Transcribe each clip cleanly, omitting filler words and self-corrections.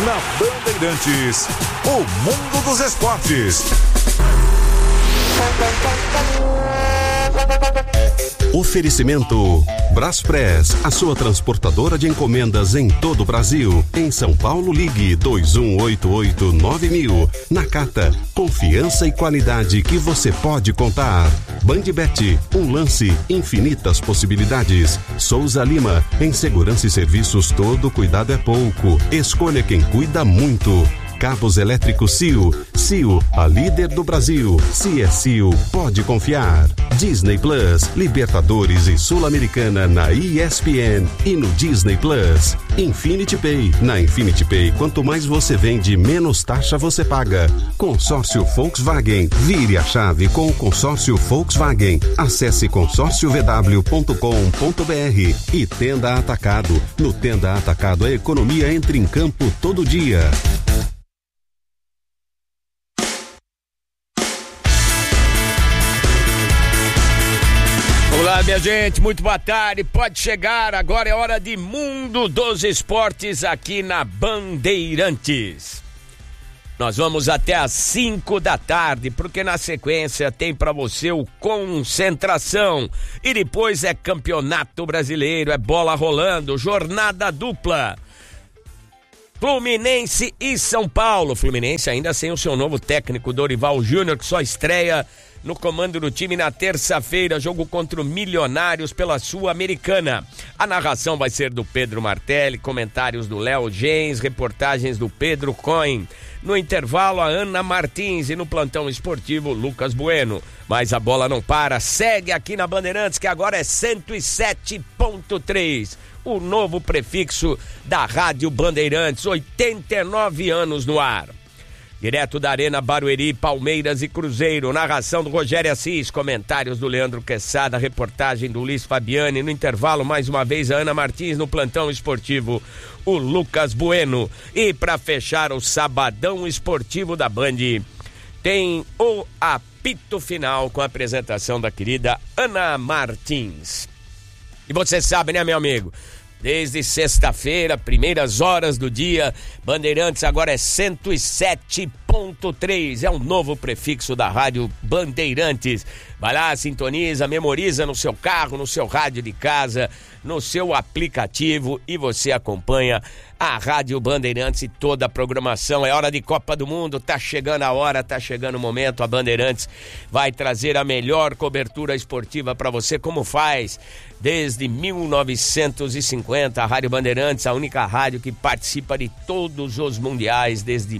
Na Bandeirantes, o mundo dos esportes. Oferecimento Braspress, a sua transportadora de encomendas em todo o Brasil. Em São Paulo, ligue 2188-9000. Nakata, confiança e qualidade que você pode contar. Bandbet, um lance, infinitas possibilidades. Souza Lima, em segurança e serviços todo cuidado é pouco. Escolha quem cuida muito. Cabos elétricos CIO. CIO, a líder do Brasil. Se é CIO, pode confiar. Disney Plus, Libertadores e Sul-Americana na ESPN e no Disney Plus. Infinity Pay. Na Infinity Pay, quanto mais você vende, menos taxa você paga. Consórcio Volkswagen. Vire a chave com o consórcio Volkswagen. Acesse consórciovw.com.br e Tenda Atacado. No Tenda Atacado, a economia entra em campo todo dia. Olá, minha gente, muito boa tarde, pode chegar, agora é hora de Mundo dos Esportes aqui na Bandeirantes. Nós vamos até às 5 da tarde, porque na sequência tem pra você o Concentração e depois é Campeonato Brasileiro, é bola rolando, jornada dupla. Fluminense e São Paulo. Fluminense ainda sem o seu novo técnico Dorival Júnior, que só estreia no comando do time na terça-feira, jogo contra o Milionários pela Sul-Americana. A narração vai ser do Pedro Martelli, comentários do Léo Gens, reportagens do Pedro Coin. No intervalo, a Ana Martins e no plantão esportivo, Lucas Bueno. Mas a bola não para, segue aqui na Bandeirantes, que agora é 107.3. O novo prefixo da Rádio Bandeirantes, 89 anos no ar. Direto da Arena Barueri, Palmeiras e Cruzeiro, narração do Rogério Assis, comentários do Leandro Quesada, reportagem do Luiz Fabiani, no intervalo mais uma vez a Ana Martins, no plantão esportivo o Lucas Bueno. E para fechar o sabadão esportivo da Band, tem o apito final com a apresentação da querida Ana Martins. E você sabe, né, meu amigo? Desde sexta-feira, primeiras horas do dia, Bandeirantes agora é 107.3, é um novo prefixo da Rádio Bandeirantes. Vai lá, sintoniza, memoriza no seu carro, no seu rádio de casa, no seu aplicativo e você acompanha a Rádio Bandeirantes e toda a programação. É hora de Copa do Mundo, tá chegando a hora, tá chegando o momento. A Bandeirantes vai trazer a melhor cobertura esportiva para você, como faz desde 1950. A Rádio Bandeirantes, a única rádio que participa de todos os mundiais desde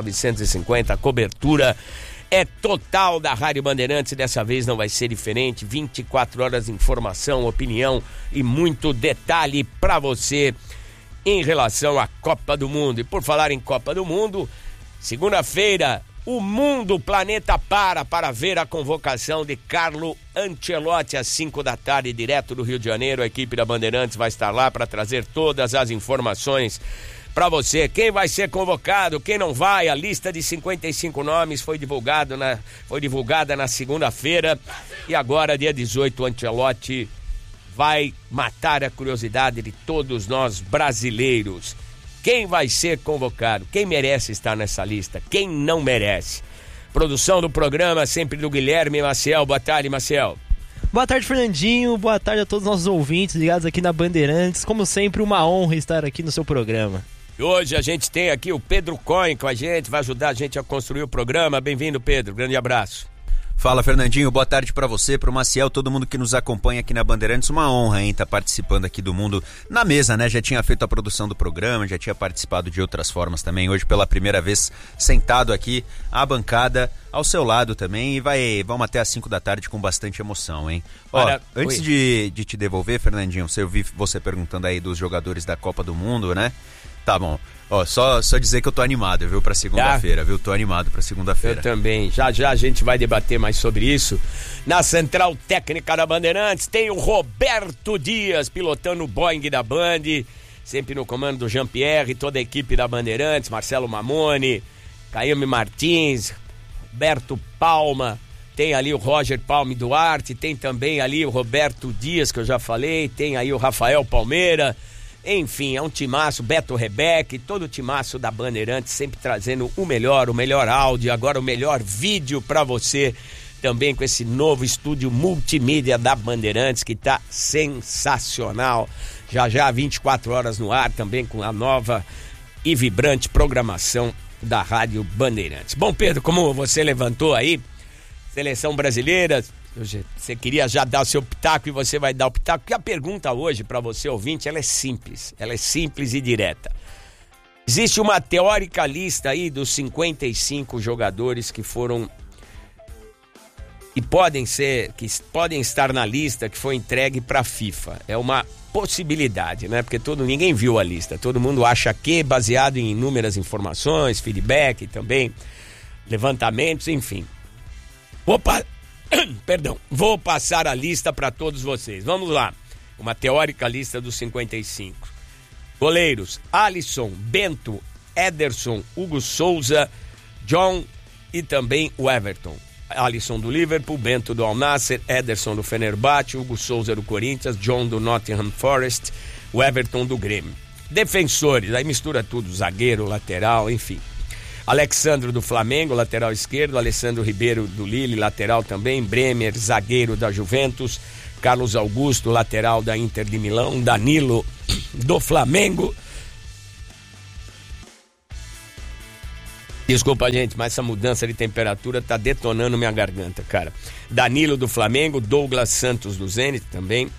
1950. A cobertura é total da Rádio Bandeirantes e dessa vez não vai ser diferente. 24 horas de informação, opinião e muito detalhe para você em relação à Copa do Mundo. E por falar em Copa do Mundo, segunda-feira, o mundo, o planeta para ver a convocação de Carlo Ancelotti às 5 da tarde, direto do Rio de Janeiro. A equipe da Bandeirantes vai estar lá para trazer todas as informações para você. Quem vai ser convocado, quem não vai, a lista de 55 nomes foi divulgada na segunda-feira e agora, dia 18, o Ancelotti vai matar a curiosidade de todos nós brasileiros. Quem vai ser convocado? Quem merece estar nessa lista? Quem não merece? Produção do programa sempre do Guilherme Maciel. Boa tarde, Maciel. Boa tarde, Fernandinho. Boa tarde a todos os nossos ouvintes ligados aqui na Bandeirantes. Como sempre, uma honra estar aqui no seu programa. E hoje a gente tem aqui o Pedro Coin com a gente, vai ajudar a gente a construir o programa. Bem-vindo, Pedro. Grande abraço. Fala, Fernandinho, boa tarde pra você, pro Maciel, todo mundo que nos acompanha aqui na Bandeirantes. Uma honra, hein, tá participando aqui do Mundo na Mesa, né? Já tinha feito a produção do programa, já tinha participado de outras formas também. Hoje, pela primeira vez, sentado aqui, a bancada ao seu lado também. E vamos até às 5 da tarde com bastante emoção, hein? Ó, antes de te devolver, Fernandinho, eu vi você perguntando aí dos jogadores da Copa do Mundo, né? Tá bom. Ó, só dizer que eu tô animado, viu, pra segunda-feira, viu? Tô animado pra segunda-feira. Eu também. Já a gente vai debater mais sobre isso. Na Central Técnica da Bandeirantes tem o Roberto Dias, pilotando o Boeing da Band, sempre no comando do Jean-Pierre, toda a equipe da Bandeirantes, Marcelo Mamone, Caíme Martins, Roberto Palma, tem ali o Roger Palme Duarte, tem também ali o Roberto Dias, que eu já falei, tem aí o Rafael Palmeira. Enfim, é um timaço, Beto Rebeck, todo o timaço da Bandeirantes, sempre trazendo o melhor áudio, agora o melhor vídeo pra você, também com esse novo estúdio multimídia da Bandeirantes, que tá sensacional. Já 24 horas no ar, também com a nova e vibrante programação da Rádio Bandeirantes. Bom, Pedro, como você levantou aí, seleção brasileira, você queria já dar o seu pitaco e você vai dar o pitaco, porque a pergunta hoje para você ouvinte, ela é simples e direta. Existe uma teórica lista aí dos 55 jogadores que foram e podem estar na lista que foi entregue para a FIFA. É uma possibilidade, né? Porque ninguém viu a lista, todo mundo acha que, baseado em inúmeras informações, feedback também, levantamentos, enfim. Vou passar a lista para todos vocês. Vamos lá. Uma teórica lista dos 55. Goleiros: Alisson, Bento, Ederson, Hugo Souza, John e também o Everton. Alisson do Liverpool, Bento do Al Nassr, Ederson do Fenerbahçe, Hugo Souza do Corinthians, John do Nottingham Forest, o Everton do Grêmio. Defensores, aí mistura tudo, zagueiro, lateral, enfim. Alexandro do Flamengo, lateral esquerdo, Alessandro Ribeiro do Lille, lateral também, Bremer, zagueiro da Juventus, Carlos Augusto, lateral da Inter de Milão, Danilo do Flamengo. Desculpa, gente, mas essa mudança de temperatura tá detonando minha garganta, cara. Danilo do Flamengo, Douglas Santos do Zenit também,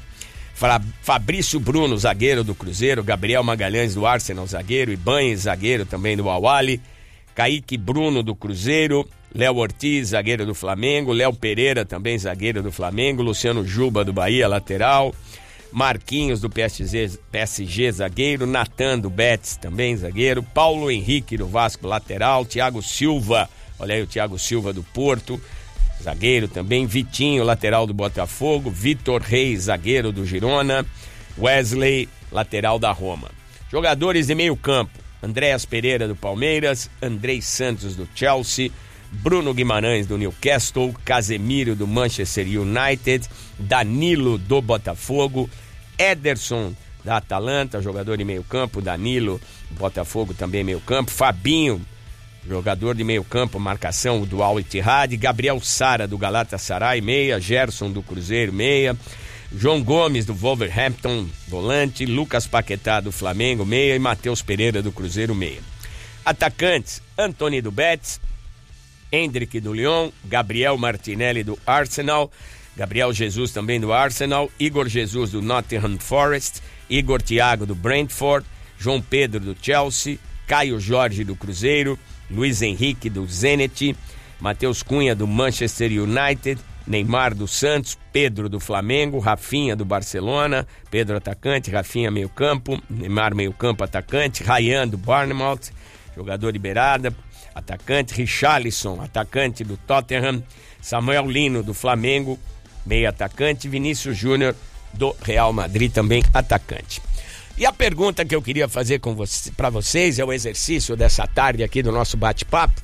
Fabrício Bruno, zagueiro do Cruzeiro, Gabriel Magalhães do Arsenal, zagueiro, Ibanez, zagueiro também do Al-Ahly, Kaique Bruno do Cruzeiro, Léo Ortiz, zagueiro do Flamengo, Léo Pereira também, zagueiro do Flamengo, Luciano Juba do Bahia, lateral, Marquinhos do PSG, zagueiro, Natan do Betis também, zagueiro, Paulo Henrique do Vasco, lateral, Thiago Silva, olha aí o Thiago Silva do Porto, zagueiro também, Vitinho, lateral do Botafogo, Vitor Reis, zagueiro do Girona, Wesley, lateral da Roma. Jogadores de meio campo: Andréas Pereira do Palmeiras, Andrei Santos do Chelsea, Bruno Guimarães do Newcastle, Casemiro do Manchester United, Danilo do Botafogo, Ederson da Atalanta, jogador de meio campo, Danilo, Botafogo também meio campo, Fabinho, jogador de meio campo, marcação do Al Ittihad, Gabriel Sara do Galatasaray, meia, Gerson do Cruzeiro, meia, João Gomes do Wolverhampton, volante, Lucas Paquetá do Flamengo, meia, e Matheus Pereira do Cruzeiro, meia. Atacantes: Antony do Betis, Hendrick do Lyon, Gabriel Martinelli do Arsenal, Gabriel Jesus também do Arsenal, Igor Jesus do Nottingham Forest, Igor Thiago do Brentford, João Pedro do Chelsea, Caio Jorge do Cruzeiro, Luiz Henrique do Zenit, Matheus Cunha do Manchester United, Neymar do Santos, Pedro do Flamengo, Rafinha do Barcelona, Pedro atacante, Rafinha meio campo, Neymar meio campo atacante, Ryan do Bournemouth, jogador de beirada, atacante, Richarlison, atacante do Tottenham, Samuel Lino do Flamengo, meio atacante, Vinícius Júnior do Real Madrid também atacante. E a pergunta que eu queria fazer para vocês, é o exercício dessa tarde aqui do nosso bate-papo,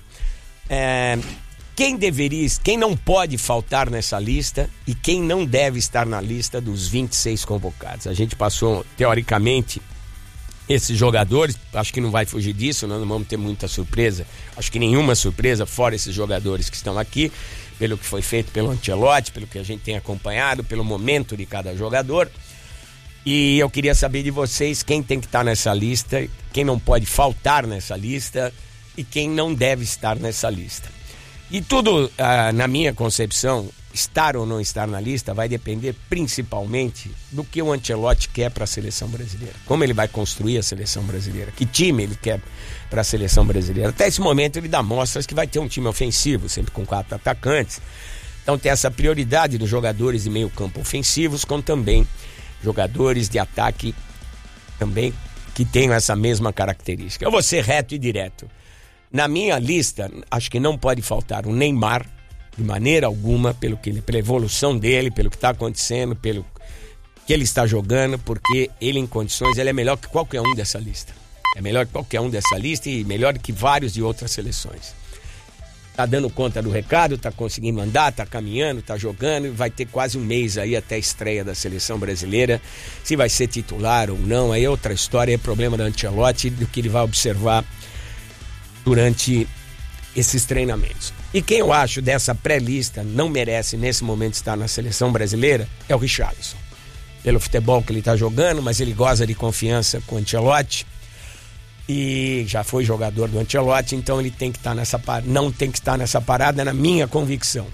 quem não pode faltar nessa lista e quem não deve estar na lista dos 26 convocados. A gente passou, teoricamente, esses jogadores, acho que não vai fugir disso, nós não vamos ter muita surpresa, acho que nenhuma surpresa, fora esses jogadores que estão aqui, pelo que foi feito pelo Ancelotti, pelo que a gente tem acompanhado, pelo momento de cada jogador. E eu queria saber de vocês quem tem que estar nessa lista, quem não pode faltar nessa lista e quem não deve estar nessa lista. E tudo, na minha concepção, estar ou não estar na lista vai depender principalmente do que o Ancelotti quer para a seleção brasileira. Como ele vai construir a seleção brasileira, que time ele quer para a seleção brasileira. Até esse momento ele dá mostras que vai ter um time ofensivo, sempre com 4 atacantes. Então tem essa prioridade dos jogadores de meio campo ofensivos, como também jogadores de ataque também que tenham essa mesma característica. Eu vou ser reto e direto. Na minha lista, acho que não pode faltar o Neymar, de maneira alguma, pela evolução dele, pelo que está acontecendo, pelo que ele está jogando, porque ele em condições, ele é melhor que qualquer um dessa lista. É melhor que qualquer um dessa lista e melhor que vários de outras seleções. tá dando conta do recado, tá conseguindo andar, tá caminhando, tá jogando, vai ter quase um mês aí até a estreia da seleção brasileira. Se vai ser titular ou não, aí é outra história, é problema do Ancelotti, do que ele vai observar durante esses treinamentos. E quem eu acho dessa pré-lista não merece nesse momento estar na seleção brasileira é o Richarlison. Pelo futebol que ele tá jogando, mas ele goza de confiança com o Ancelotti. E já foi jogador do Ancelotti, então ele tem que estar não tem que estar nessa parada, na minha convicção.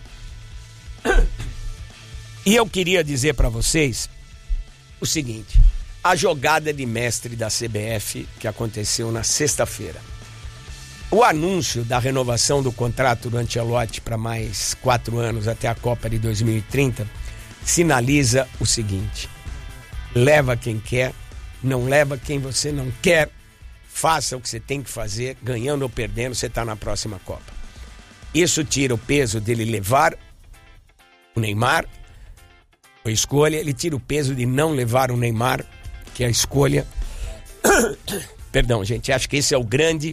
E eu queria dizer para vocês o seguinte: a jogada de mestre da CBF que aconteceu na sexta-feira. O anúncio da renovação do contrato do Ancelotti para mais 4 anos até a Copa de 2030 sinaliza o seguinte: leva quem quer, não leva quem você não quer. Faça o que você tem que fazer, ganhando ou perdendo, você está na próxima Copa. Isso tira o peso dele levar o Neymar, a escolha, ele tira o peso de não levar o Neymar, que é a escolha. Perdão, gente, acho que esse é o grande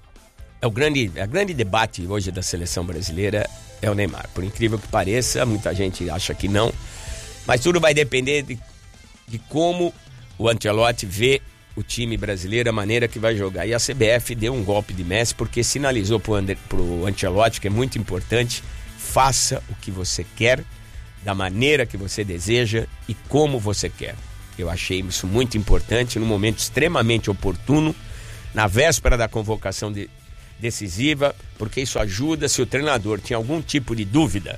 debate hoje da seleção brasileira, é o Neymar. Por incrível que pareça, muita gente acha que não, mas tudo vai depender de como o Ancelotti vê o time brasileiro, a maneira que vai jogar. E a CBF deu um golpe de mestre porque sinalizou pro Ancelotti, que é muito importante: faça o que você quer, da maneira que você deseja e como você quer. Eu achei isso muito importante, num momento extremamente oportuno, na véspera da convocação decisiva, porque isso ajuda. Se o treinador tinha algum tipo de dúvida,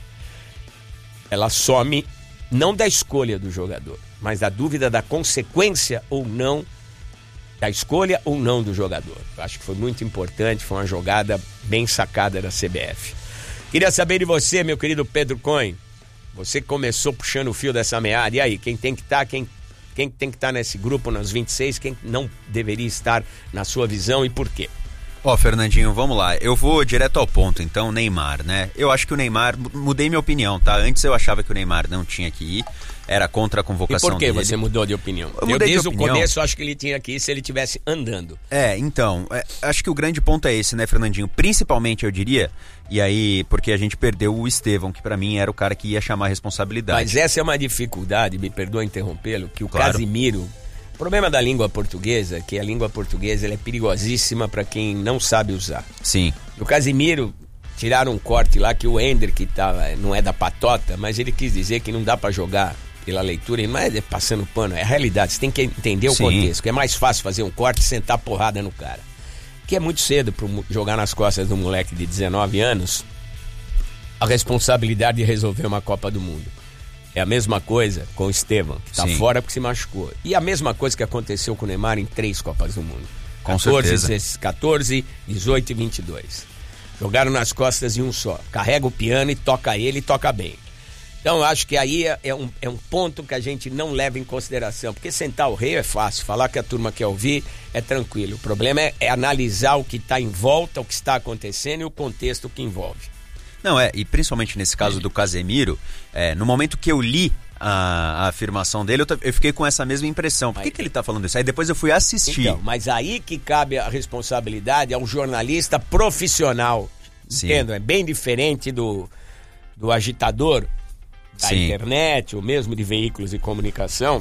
ela some, não da escolha do jogador, mas da dúvida da consequência ou não da escolha ou não do jogador. Eu acho que foi muito importante, foi uma jogada bem sacada da CBF. Queria saber de você, meu querido Pedro Cohen. Você começou puxando o fio dessa meada. E aí, quem tem que estar, quem tem que estar nesse grupo, nos 26, quem não deveria estar na sua visão e por quê? Fernandinho, vamos lá. Eu vou direto ao ponto, então, Neymar, né? Eu acho que o Neymar, mudei minha opinião, tá? Antes eu achava que o Neymar não tinha que ir, era contra a convocação dele. E por que você mudou de opinião? Eu desde o começo acho que ele tinha que ir se ele estivesse andando. Acho que o grande ponto é esse, né, Fernandinho? Principalmente, eu diria, e aí, porque a gente perdeu o Estevão, que pra mim era o cara que ia chamar a responsabilidade. Mas essa é uma dificuldade, me perdoa interrompê-lo, que o claro. Casimiro... O problema da língua portuguesa é que a língua portuguesa ela é perigosíssima para quem não sabe usar. Sim. O Casimiro, tiraram um corte lá que o Hendrick não é da patota, mas ele quis dizer que não dá para jogar pela leitura, e não é passando pano, é a realidade. Você tem que entender o contexto, que é mais fácil fazer um corte e sentar porrada no cara. Que é muito cedo para jogar nas costas do moleque de 19 anos a responsabilidade de resolver uma Copa do Mundo. É a mesma coisa com o Estevão, que tá fora porque se machucou. E a mesma coisa que aconteceu com o Neymar em 3 Copas do Mundo. Com certeza. 14, 18 e 22. Jogaram nas costas de um só. Carrega o piano e toca ele e toca bem. Então eu acho que aí é um ponto que a gente não leva em consideração. Porque sentar o rei é fácil, falar que a turma quer ouvir é tranquilo. O problema é analisar o que está em volta, o que está acontecendo e o contexto que envolve. Não, e principalmente nesse caso do Casemiro, no momento que eu li a afirmação dele, eu fiquei com essa mesma impressão. Por que ele tá falando isso? Aí depois eu fui assistir. Então, mas aí que cabe a responsabilidade ao jornalista profissional. Entendo? É bem diferente do agitador da internet, ou mesmo de veículos de comunicação,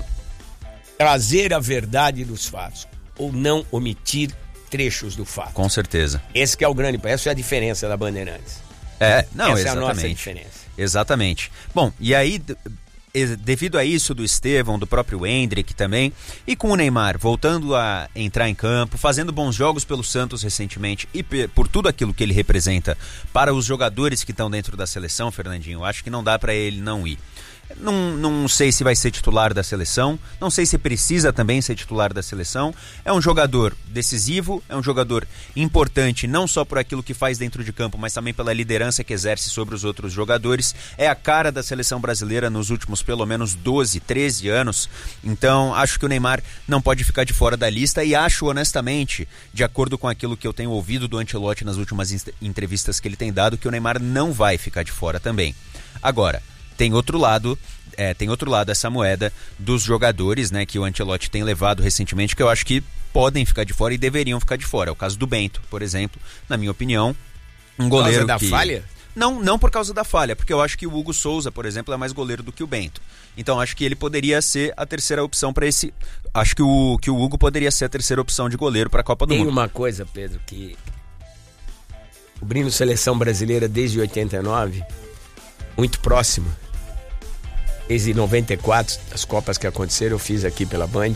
trazer a verdade dos fatos, ou não omitir trechos do fato. Com certeza. Esse que é o grande, essa é a diferença da Bandeirantes. Essa exatamente. É a nossa diferença. Exatamente. Bom, e aí, devido a isso do Estevão, do próprio Hendrick também, e com o Neymar voltando a entrar em campo, fazendo bons jogos pelo Santos recentemente e por tudo aquilo que ele representa para os jogadores que estão dentro da seleção, Fernandinho, acho que não dá para ele não ir. Não sei se vai ser titular da seleção, não sei se precisa também ser titular da seleção. É um jogador decisivo, é um jogador importante não só por aquilo que faz dentro de campo, mas também pela liderança que exerce sobre os outros jogadores. É a cara da seleção brasileira nos últimos pelo menos 12, 13 anos. Então acho que o Neymar não pode ficar de fora da lista e acho honestamente, de acordo com aquilo que eu tenho ouvido do Ancelotti nas últimas entrevistas que ele tem dado, que o Neymar não vai ficar de fora também. Agora, tem outro lado essa moeda dos jogadores, né, que o Ancelotti tem levado recentemente, que eu acho que podem ficar de fora e deveriam ficar de fora. É o caso do Bento, por exemplo, na minha opinião, um goleiro Por causa da falha? Não por causa da falha, porque eu acho que o Hugo Souza, por exemplo, é mais goleiro do que o Bento. Então acho que ele poderia ser a terceira opção para esse... Acho que o Hugo poderia ser a terceira opção de goleiro para a Copa do Mundo. Tem uma coisa, Pedro, que... cobrindo seleção brasileira desde 89, muito próximo. Desde 94, as Copas que aconteceram, eu fiz aqui pela Band.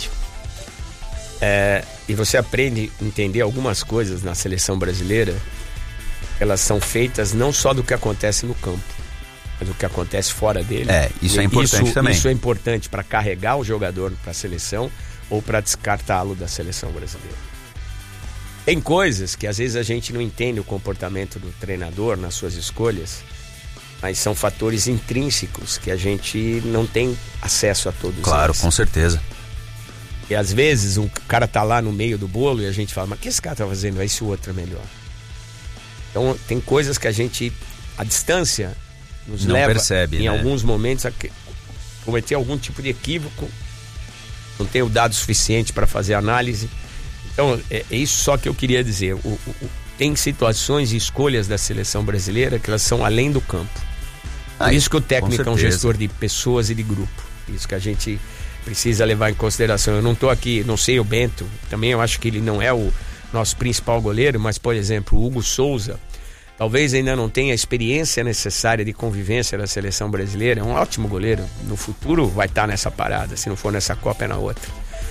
E você aprende a entender algumas coisas na seleção brasileira. Elas são feitas não só do que acontece no campo, mas do que acontece fora dele. Isso é importante também. Isso é importante para carregar o jogador para a seleção ou para descartá-lo da seleção brasileira. Tem coisas que às vezes a gente não entende o comportamento do treinador nas suas escolhas, mas são fatores intrínsecos que a gente não tem acesso a todos. Claro, eles. com certeza. E às vezes o cara tá lá no meio do bolo e a gente fala, mas o que esse cara tá fazendo? Esse outro é melhor. Então tem coisas que a gente, a distância, nos não leva percebe, em né? alguns momentos a cometer algum tipo de equívoco. Não tenho dado suficiente para fazer análise. Então é isso só que eu queria dizer. Tem situações e escolhas da seleção brasileira que elas são além do campo. Por isso que o técnico é um gestor de pessoas e de grupo. Isso que a gente precisa levar em consideração. Eu não estou aqui, não sei o Bento, também eu acho que ele não é o nosso principal goleiro, mas, por exemplo, o Hugo Souza, talvez ainda não tenha a experiência necessária de convivência da seleção brasileira. É um ótimo goleiro. No futuro vai estar nessa parada. Se não for nessa Copa, é na outra.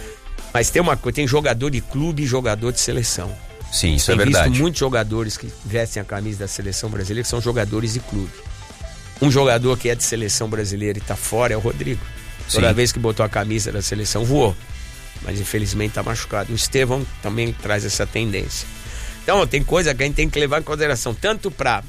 Mas tem jogador de clube e jogador de seleção. Sim, isso é verdade. Tem visto muitos jogadores que vestem a camisa da seleção brasileira que são jogadores de clube. Um jogador que é de seleção brasileira e está fora é o Rodrigo. Toda vez que botou a camisa da seleção voou, mas infelizmente está machucado. O Estevão também traz essa tendência. Então tem coisa que a gente tem que levar em consideração, tanto para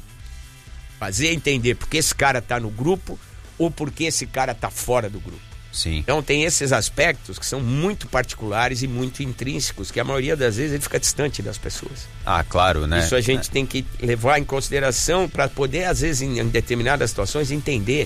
fazer entender porque esse cara está no grupo ou porque esse cara está fora do grupo. Sim. Então tem esses aspectos que são muito particulares e muito intrínsecos, que a maioria das vezes ele fica distante das pessoas. Ah, claro, né? Isso a gente tem que levar em consideração para poder, às vezes, em determinadas situações, entender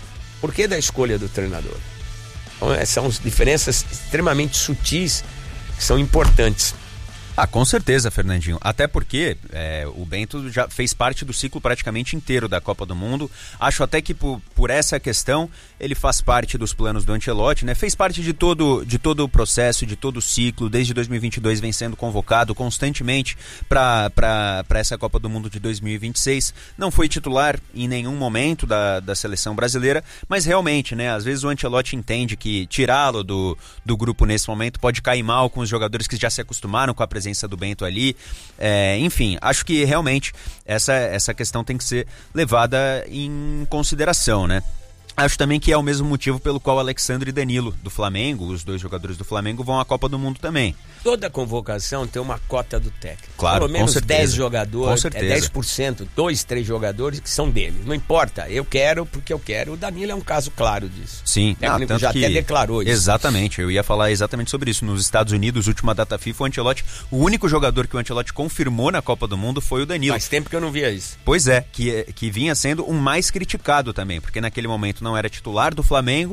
o porquê da escolha do treinador. Então, são diferenças extremamente sutis que são importantes. Ah, com certeza, Fernandinho. Até porque o Bento já fez parte do ciclo praticamente inteiro da Copa do Mundo. Acho até que por essa questão ele faz parte dos planos do Ancelotti, né? Fez parte de todo o processo, de todo o ciclo. Desde 2022 vem sendo convocado constantemente para essa Copa do Mundo de 2026. Não foi titular em nenhum momento da seleção brasileira, mas realmente, né? Às vezes o Ancelotti entende que tirá-lo do grupo nesse momento pode cair mal com os jogadores que já se acostumaram com a presença do Bento ali. Enfim, acho que realmente essa questão tem que ser levada em consideração, né? Acho também que é o mesmo motivo pelo qual Alexandre e Danilo do Flamengo, os dois jogadores do Flamengo, vão à Copa do Mundo também. Toda convocação tem uma cota do técnico. Claro, pelo menos com certeza. 10 jogadores, Com certeza. 10%, 2, 3 jogadores que são dele. Não importa, eu quero porque eu quero. O Danilo é um caso claro disso. Sim, o técnico tanto já que... até declarou isso. Exatamente, eu ia falar exatamente sobre isso. Nos Estados Unidos, última data FIFA, o único jogador que o Ancelotti confirmou na Copa do Mundo foi o Danilo. Faz tempo que eu não via isso. Pois é, que vinha sendo o mais criticado também, porque naquele momento não era titular do Flamengo.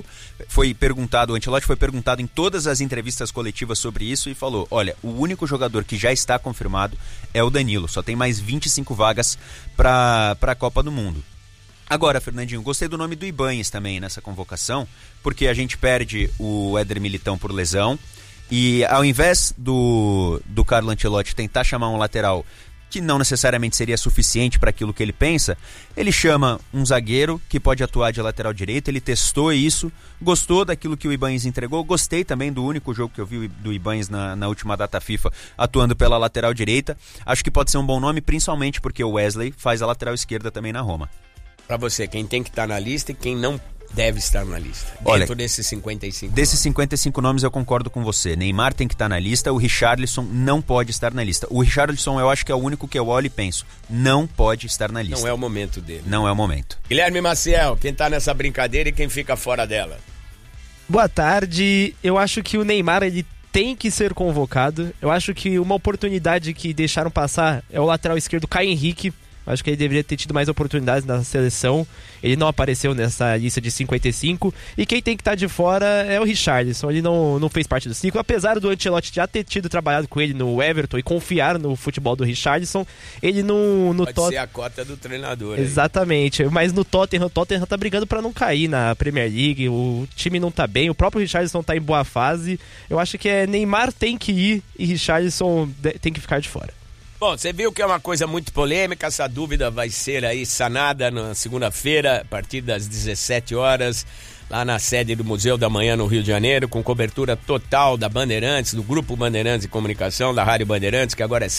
O Ancelotti foi perguntado em todas as entrevistas coletivas sobre isso e falou: olha, o único jogador que já está confirmado é o Danilo, só tem mais 25 vagas para a Copa do Mundo. Agora, Fernandinho, gostei do nome do Ibáñez também nessa convocação, porque a gente perde o Éder Militão por lesão e ao invés do Carlo Ancelotti tentar chamar um lateral que não necessariamente seria suficiente para aquilo que ele pensa, ele chama um zagueiro que pode atuar de lateral direito. Ele testou isso, gostou daquilo que o Ibáñez entregou. Gostei também do único jogo que eu vi do Ibáñez na última data FIFA atuando pela lateral direita. Acho que pode ser um bom nome, principalmente porque o Wesley faz a lateral esquerda também na Roma. Para você, quem tem que estar na lista e quem não deve estar na lista? Olha, dentro desses 55 desses 55 nomes eu concordo com você. Neymar tem que estar na lista, o Richarlison não pode estar na lista. O Richarlison eu acho que é o único que eu olho e penso, não pode estar na lista. Não é o momento dele. Não é o momento. Guilherme Maciel, quem tá nessa brincadeira e quem fica fora dela? Boa tarde. Eu acho que o Neymar, ele tem que ser convocado. Eu acho que uma oportunidade que deixaram passar é o lateral esquerdo Caio Henrique. Acho que ele deveria ter tido mais oportunidades na seleção. Ele não apareceu nessa lista de 55. E quem tem que estar de fora é o Richarlison. Ele não fez parte do ciclo. Apesar do Ancelotti já ter trabalhado com ele no Everton e confiar no futebol do Richarlison, ele no Pode ser a cota do treinador. Exatamente. Aí. Mas no Tottenham tá brigando para não cair na Premier League. O time não tá bem. O próprio Richarlison tá em boa fase. Eu acho que Neymar tem que ir e Richarlison tem que ficar de fora. Bom, você viu que é uma coisa muito polêmica, essa dúvida vai ser aí sanada na segunda-feira, a partir das 17 horas, lá na sede do Museu da Manhã, no Rio de Janeiro, com cobertura total da Bandeirantes, do Grupo Bandeirantes de Comunicação, da Rádio Bandeirantes, que agora é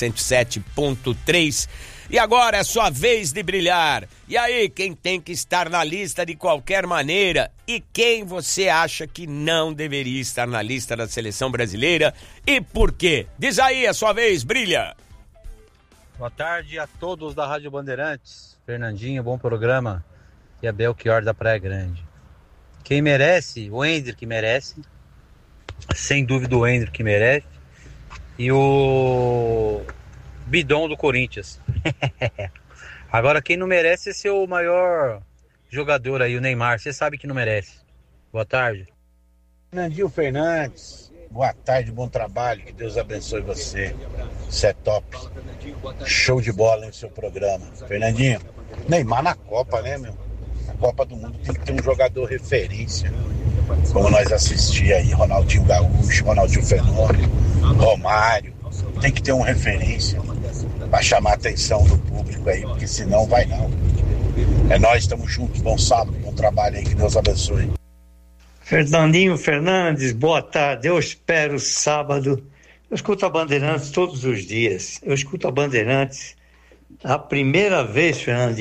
107.3. E agora é sua vez de brilhar. E aí, quem tem que estar na lista de qualquer maneira? E quem você acha que não deveria estar na lista da Seleção Brasileira? E por quê? Diz aí, é sua vez, brilha! Boa tarde a todos da Rádio Bandeirantes. Fernandinho, bom programa. E a Belchior da Praia Grande. Quem merece, o Ender que merece. Sem dúvida o Ender que merece. E o Bidon do Corinthians. Agora quem não merece é ser o maior jogador aí, o Neymar. Você sabe que não merece. Boa tarde. Fernandinho Fernandes. Boa tarde, bom trabalho. Que Deus abençoe você. Isso é top. Show de bola no seu programa. Fernandinho, Neymar na Copa, né, meu? Na Copa do Mundo tem que ter um jogador referência. Como nós assistimos aí, Ronaldinho Gaúcho, Ronaldinho Fenômeno, Romário. Tem que ter uma referência para chamar a atenção do público aí, porque senão vai não. É nós, estamos juntos. Bom sábado, bom trabalho aí. Que Deus abençoe. Fernandinho Fernandes, boa tarde. Eu espero sábado. Eu escuto a Bandeirantes todos os dias. Eu escuto a Bandeirantes a primeira vez, Fernandinho.